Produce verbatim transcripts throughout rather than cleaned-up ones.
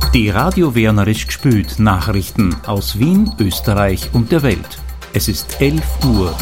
Die Radio Wernerisch gspült Nachrichten aus Wien, Österreich und der Welt. Es ist elf Uhr.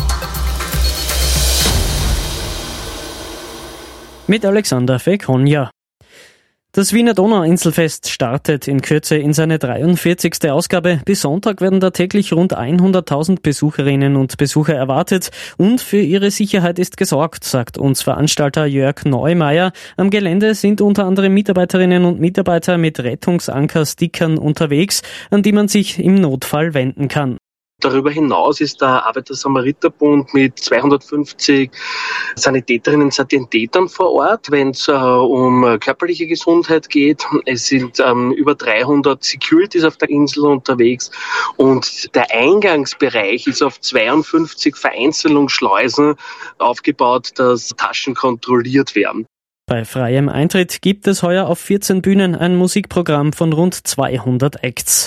Mit Alexander Fekonja. Das Wiener Donauinselfest startet in Kürze in seine dreiundvierzigste Ausgabe. Bis Sonntag werden da täglich rund hunderttausend Besucherinnen und Besucher erwartet. Und für ihre Sicherheit ist gesorgt, sagt uns Veranstalter Jörg Neumeier. Am Gelände sind unter anderem Mitarbeiterinnen und Mitarbeiter mit Rettungsanker-Stickern unterwegs, an die man sich im Notfall wenden kann. Darüber hinaus ist der Arbeiter-Samariter-Bund mit zweihundertfünfzig Sanitäterinnen und Sanitätern vor Ort, wenn es äh, um körperliche Gesundheit geht. Es sind ähm, über dreihundert Securities auf der Insel unterwegs und der Eingangsbereich ist auf zweiundfünfzig Vereinzelungsschleusen aufgebaut, dass Taschen kontrolliert werden. Bei freiem Eintritt gibt es heuer auf vierzehn Bühnen ein Musikprogramm von rund zweihundert Acts.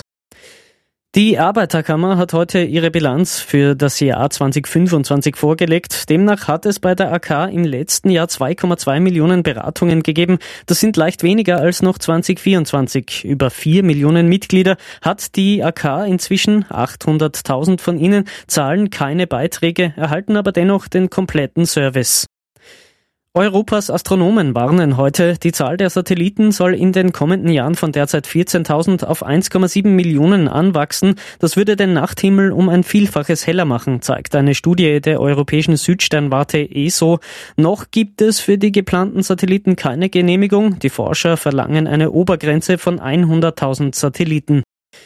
Die Arbeiterkammer hat heute ihre Bilanz für das Jahr zweitausendfünfundzwanzig vorgelegt. Demnach hat es bei der A K im letzten Jahr zwei Komma zwei Millionen Beratungen gegeben. Das sind leicht weniger als noch zweitausendvierundzwanzig. Über vier Millionen Mitglieder hat die A K inzwischen. achthunderttausend von ihnen zahlen keine Beiträge, erhalten aber dennoch den kompletten Service. Europas Astronomen warnen heute, die Zahl der Satelliten soll in den kommenden Jahren von derzeit vierzehntausend auf eins Komma sieben Millionen anwachsen. Das würde den Nachthimmel um ein Vielfaches heller machen, zeigt eine Studie der Europäischen Südsternwarte E S O. Noch gibt es für die geplanten Satelliten keine Genehmigung. Die Forscher verlangen eine Obergrenze von hunderttausend Satelliten.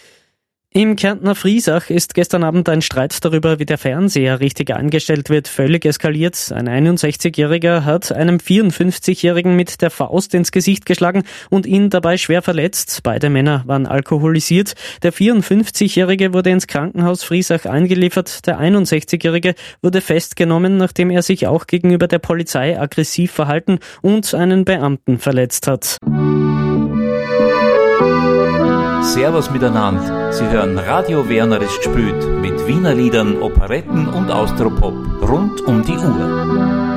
Im Kärntner Friesach ist gestern Abend ein Streit darüber, wie der Fernseher richtig eingestellt wird, völlig eskaliert. Ein einundsechzigjähriger hat einem vierundfünfzigjährigen mit der Faust ins Gesicht geschlagen und ihn dabei schwer verletzt. Beide Männer waren alkoholisiert. Der vierundfünfzigjährige wurde ins Krankenhaus Friesach eingeliefert. Der einundsechzigjährige wurde festgenommen, nachdem er sich auch gegenüber der Polizei aggressiv verhalten und einen Beamten verletzt hat. Servus miteinander. Sie hören Radio Wernerisch gspült mit Wiener Liedern, Operetten und Austropop rund um die Uhr.